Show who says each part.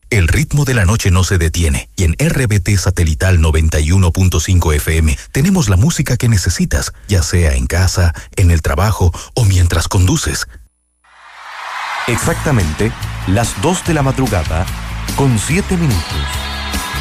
Speaker 1: El ritmo de la noche no se detiene y en RBT Satelital 91.5 FM tenemos la música que necesitas, ya sea en casa, en el trabajo o mientras conduces.
Speaker 2: Exactamente las 2 de la madrugada con 7 minutos.